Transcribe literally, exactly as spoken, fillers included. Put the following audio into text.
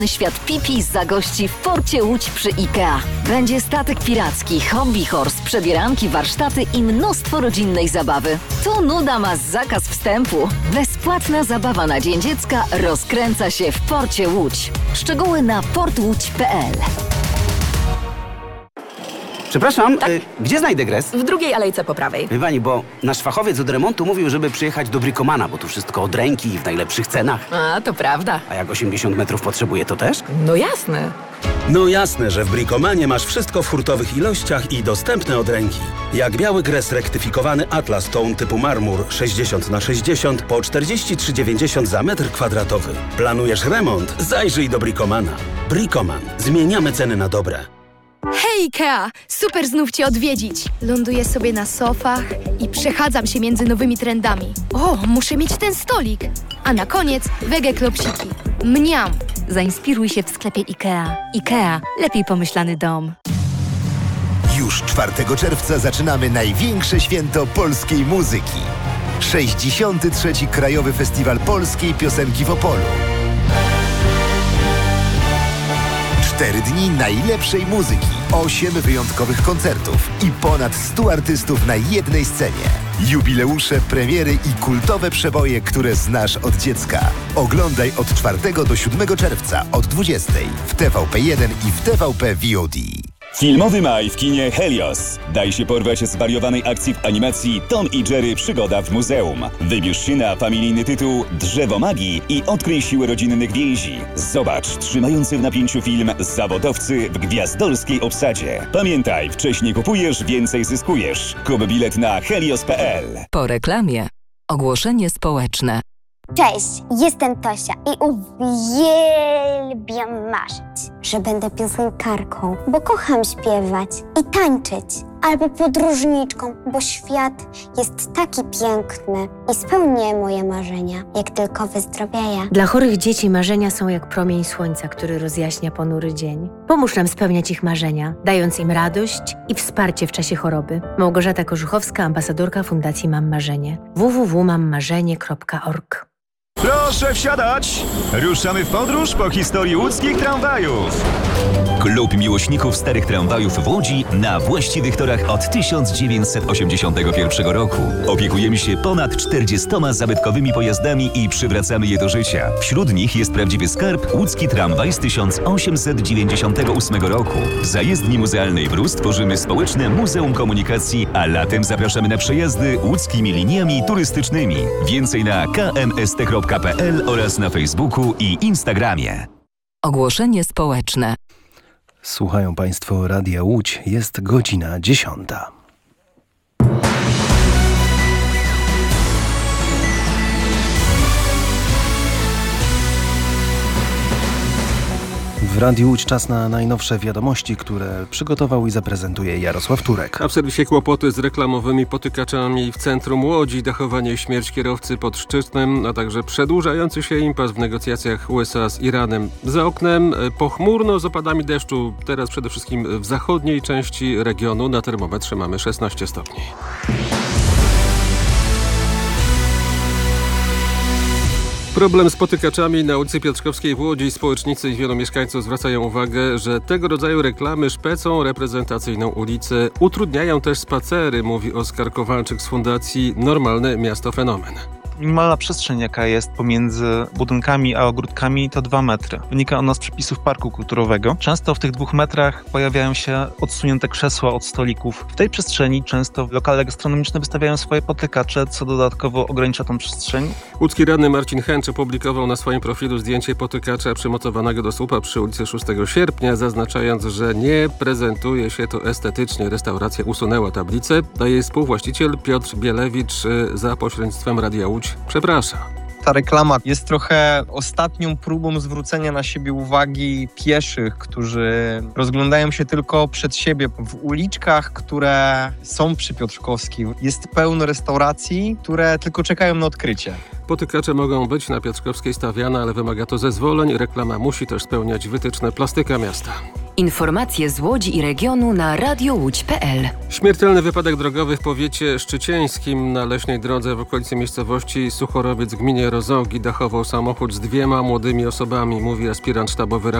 Świat Pipi zagości w porcie Łódź przy IKEA. Będzie statek piracki, hobby horse, przebieranki, warsztaty i mnóstwo rodzinnej zabawy. Tu nuda ma zakaz wstępu. Bezpłatna zabawa na Dzień Dziecka rozkręca się w porcie Łódź. Szczegóły na port łódź kropka p l. Przepraszam, tak? y, gdzie znajdę gres? W drugiej alejce po prawej. Wie pani, bo nasz fachowiec od remontu mówił, żeby przyjechać do Bricomana, bo tu wszystko od ręki i w najlepszych cenach. A, to prawda. A jak osiemdziesiąt metrów potrzebuje, to też? No jasne. No jasne, że w Bricomanie masz wszystko w hurtowych ilościach i dostępne od ręki. Jak biały gres rektyfikowany Atlas Tone typu marmur sześćdziesiąt na sześćdziesiąt po czterdzieści trzy dziewięćdziesiąt za metr kwadratowy. Planujesz remont? Zajrzyj do Bricomana. Bricoman. Zmieniamy ceny na dobre. Hej Ikea! Super znów Cię odwiedzić. Ląduję sobie na sofach i przechadzam się między nowymi trendami. O, muszę mieć ten stolik. A na koniec wege klopsiki. Mniam! Zainspiruj się w sklepie IKEA. IKEA. Lepiej pomyślany dom. Już czwartego czerwca zaczynamy największe święto polskiej muzyki. sześćdziesiąty trzeci Krajowy Festiwal Polskiej Piosenki w Opolu. Cztery dni najlepszej muzyki, osiem wyjątkowych koncertów i ponad stu artystów na jednej scenie. Jubileusze, premiery i kultowe przeboje, które znasz od dziecka. Oglądaj od czwartego do siódmego czerwca od dwudziestej w T V P jeden i w T V P V O D. Filmowy maj w kinie Helios. Daj się porwać zwariowanej akcji w animacji Tom i Jerry Przygoda w muzeum. Wybierz się na familijny tytuł Drzewo Magii i odkryj siłę rodzinnych więzi. Zobacz trzymający w napięciu film Zawodowcy w gwiazdorskiej obsadzie. Pamiętaj, wcześniej kupujesz, więcej zyskujesz. Kup bilet na helios kropka p l. Po reklamie. Ogłoszenie społeczne. Cześć, jestem Tosia i uwielbiam marzyć, że będę piosenkarką, bo kocham śpiewać i tańczyć, albo podróżniczką, bo świat jest taki piękny i spełnię moje marzenia, jak tylko wyzdrowieję. Dla chorych dzieci marzenia są jak promień słońca, który rozjaśnia ponury dzień. Pomóż nam spełniać ich marzenia, dając im radość i wsparcie w czasie choroby. Małgorzata Korzuchowska, ambasadorka Fundacji Mam Marzenie. w w w kropka mam marzenie kropka org. Proszę wsiadać! Ruszamy w podróż po historii łódzkich tramwajów. Klub miłośników starych tramwajów w Łodzi na właściwych torach od tysiąc dziewięćset osiemdziesiątego pierwszego roku. Opiekujemy się ponad czterdziestoma zabytkowymi pojazdami i przywracamy je do życia. Wśród nich jest prawdziwy skarb łódzki tramwaj z tysiąc osiemset dziewięćdziesiątego ósmego roku. Z jezdni muzealnej w Rus tworzymy społeczne Muzeum Komunikacji, a latem zapraszamy na przejazdy łódzkimi liniami turystycznymi. Więcej na k m s t kropka p l oraz na Facebooku i Instagramie. Ogłoszenie społeczne. Słuchają Państwo Radia Łódź. Jest godzina dziesiąta. W Radiu Łódź czas na najnowsze wiadomości, które przygotował i zaprezentuje Jarosław Turek. A w serwisie kłopoty z reklamowymi potykaczami w centrum Łodzi, dachowanie i śmierć kierowcy pod Szczytnem, a także przedłużający się impas w negocjacjach U S A z Iranem. Za oknem pochmurno z opadami deszczu, teraz przede wszystkim w zachodniej części regionu. Na termometrze mamy szesnaście stopni. Problem z potykaczami na ulicy Piotrkowskiej w Łodzi. Społecznicy i wielu mieszkańców zwracają uwagę, że tego rodzaju reklamy szpecą reprezentacyjną ulicy, utrudniają też spacery, mówi Oskar Kowalczyk z Fundacji Normalne Miasto Fenomen. Minimalna przestrzeń, jaka jest pomiędzy budynkami a ogródkami, to dwa metry. Wynika ona z przepisów parku kulturowego. Często w tych dwóch metrach pojawiają się odsunięte krzesła od stolików. W tej przestrzeni często lokale gastronomiczne wystawiają swoje potykacze, co dodatkowo ogranicza tą przestrzeń. Łódzki radny Marcin Chęcz opublikował na swoim profilu zdjęcie potykacza przymocowanego do słupa przy ulicy szóstego sierpnia, zaznaczając, że nie prezentuje się to estetycznie. Restauracja usunęła tablicę, a jej współwłaściciel Piotr Bielewicz za pośrednictwem Radia Łódź przeprasza. Ta reklama jest trochę ostatnią próbą zwrócenia na siebie uwagi pieszych, którzy rozglądają się tylko przed siebie. W uliczkach, które są przy Piotrkowskiej, jest pełno restauracji, które tylko czekają na odkrycie. Potykacze mogą być na Piotrkowskiej stawiane, ale wymaga to zezwoleń. Reklama musi też spełniać wytyczne Plastyka Miasta. Informacje z Łodzi i regionu na radio łódź kropka p l. Śmiertelny wypadek drogowy w powiecie szczycieńskim na leśnej drodze w okolicy miejscowości Suchorowiec w gminie Rozogi dachował samochód z dwiema młodymi osobami, mówi aspirant sztabowy